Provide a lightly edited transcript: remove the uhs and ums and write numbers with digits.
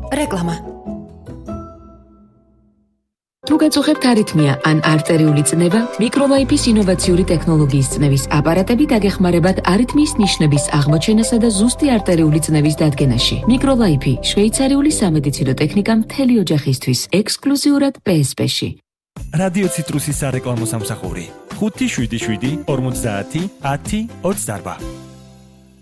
რეკლამა. თუ გაწუხებთ არითმია ან არტერიული წნევა, მიკროლაიფის ინოვაციური ტექნოლოგიის წნევის აპარატები დაგეხმარებათ არითმიის ნიშნების აღმოჩენასა და ზუსტი არტერიული წნევის დადგენაში. მიკროლაიფი შვეიცარიული სამედიცინო ტექნიკა მთელი ოჯახისთვის, ექსკლუზიურად PSP-ში. რადიო ციტრუსის სარეკლამო სამსახური 577 50 10 28.